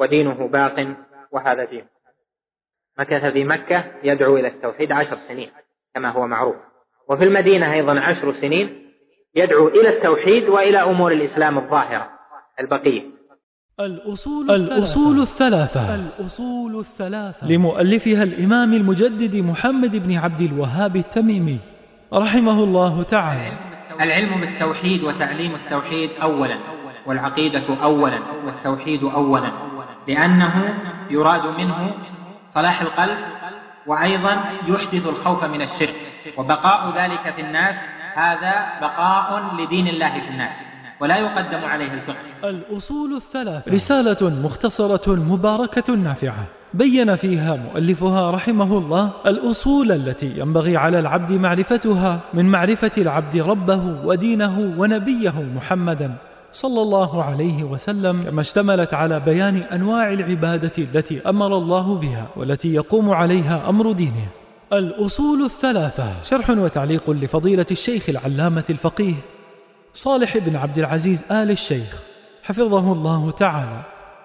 ودينه باق وهذا دين. مكث في مكة يدعو إلى التوحيد 10 سنين كما هو معروف، وفي المدينة أيضا 10 سنين يدعو إلى التوحيد وإلى أمور الإسلام الظاهرة البقية. الأصول الثلاثة لمؤلفها الإمام المجدد محمد بن عبد الوهاب التميمي رحمه الله تعالى. العلم بالتوحيد وتعليم التوحيد أولا، والعقيدة أولا، والتوحيد أولا، لأنه يراد منه صلاح القلب، وأيضا يحدث الخوف من الشرك، وبقاء ذلك في الناس هذا بقاء لدين الله في الناس، ولا يقدم عليه الفقه. الأصول الثلاثة رسالة مختصرة مباركة نافعة بين فيها مؤلفها رحمه الله الأصول التي ينبغي على العبد معرفتها من معرفة العبد ربه ودينه ونبيه محمدا صلى الله عليه وسلم، كما اشتملت على بيان أنواع العبادة التي أمر الله بها والتي يقوم عليها أمر دينه. الأصول الثلاثة شرح وتعليق لفضيلة الشيخ العلامة الفقيه صالح بن عبد العزيز آل الشيخ حفظه الله تعالى.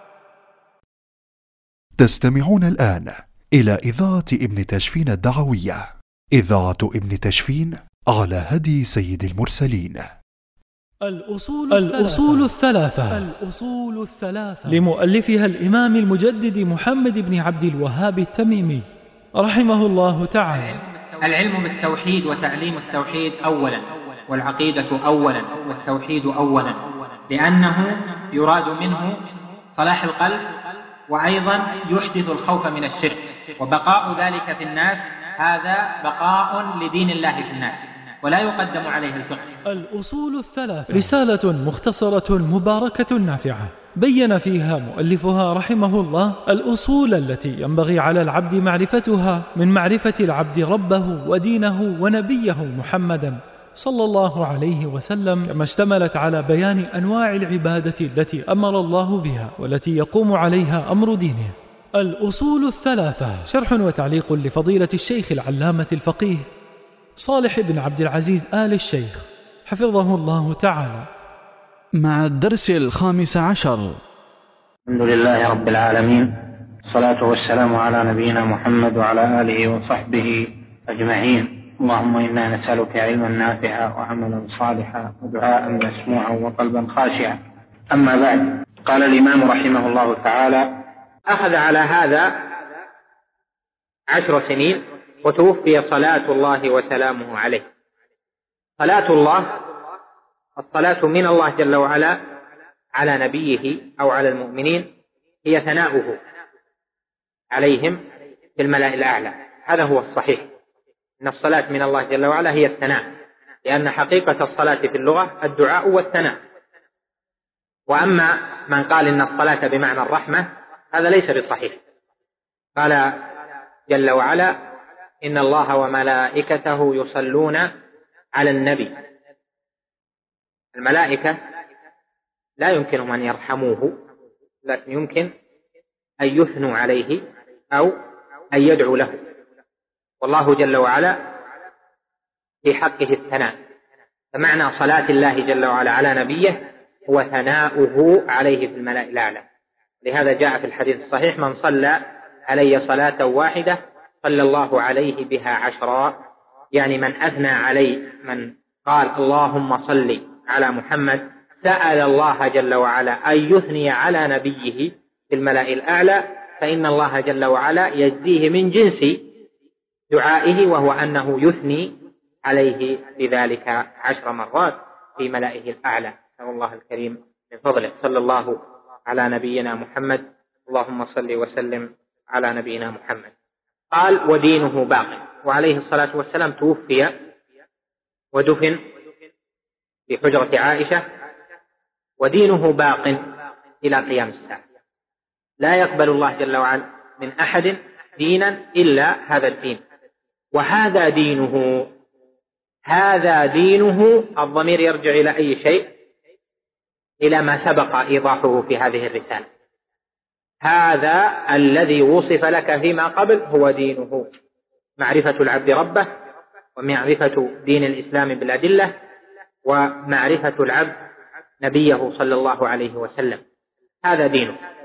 تستمعون الآن إلى إذاعة ابن تشفين الدعوية، إذاعة ابن تشفين على هدي سيد المرسلين. الأصول الثلاثة لمؤلفها الإمام المجدد محمد بن عبد الوهاب التميمي رحمه الله تعالى. العلم بالتوحيد وتعليم التوحيد أولا، والعقيدة أولا، والتوحيد أولا، لأنه يراد منه صلاح القلب، وأيضا يحدث الخوف من الشرك، وبقاء ذلك في الناس هذا بقاء لدين الله في الناس، ولا يقدم عليه الفقه. الأصول الثلاثة رسالة مختصرة مباركة نافعة بين فيها مؤلفها رحمه الله الأصول التي ينبغي على العبد معرفتها من معرفة العبد ربه ودينه ونبيه محمدا صلى الله عليه وسلم، كما اشتملت على بيان أنواع العبادة التي أمر الله بها والتي يقوم عليها أمر دينه. الأصول الثلاثة شرح وتعليق لفضيلة الشيخ العلامة الفقيه صالح بن عبد العزيز آل الشيخ حفظه الله تعالى. مع الدرس 15. الحمد لله رب العالمين، الصلاة والسلام على نبينا محمد وعلى آله وصحبه أجمعين. اللهم إنا نسألك علما نافعا وعملا صالحا ودعاء مسموعا وقلبا خاشعا. أما بعد، قال الإمام رحمه الله تعالى: أخذ على هذا 10 سنين وتوفي صلاة الله وسلامه عليه. صلاة الله، الصلاة من الله جل وعلا على نبيه أو على المؤمنين، هي ثناؤه عليهم في الملأ الأعلى. هذا هو الصحيح، إن الصلاة من الله جل وعلا هي الثناء، لأن حقيقة الصلاة في اللغة الدعاء والثناء. وأما من قال إن الصلاة بمعنى الرحمة هذا ليس بصحيح. قال جل وعلا: إن الله وملائكته يصلون على النبي. الملائكة لا يمكنهم أن يرحموه، لكن يمكن أن يثنوا عليه أو أن يدعوا له، والله جل وعلا في حقه الثناء. فمعنى صلاة الله جل وعلا على نبيه هو ثناؤه عليه في الملأ الأعلى. لهذا جاء في الحديث الصحيح: من صلى علي صلاة واحدة صلى الله عليه بها 10. يعني من أثنى علي، من قال اللهم صل على محمد، سأل الله جل وعلا أن يثني على نبيه في الملأ الأعلى، فإن الله جل وعلا يجزيه من جنس دعائه، وهو أنه يثني عليه بذلك 10 مرات في ملائه الأعلى. نسأل الله الكريم من فضله. صلى الله على نبينا محمد، اللهم صل وسلم على نبينا محمد. قال: ودينه باق. وعليه الصلاة والسلام توفي ودفن في حجرة عائشة، ودينه باق إلى قيام الساعة. لا يقبل الله جل وعلا من أحد دينا إلا هذا الدين، وهذا دينه. هذا دينه، الضمير يرجع إلى أي شيء؟ إلى ما سبق إيضاحه في هذه الرسالة. هذا الذي وصف لك فيما قبل هو دينه: معرفة العبد ربه، ومعرفة دين الإسلام بالأدلة، ومعرفة العبد نبيه صلى الله عليه وسلم. هذا دينه.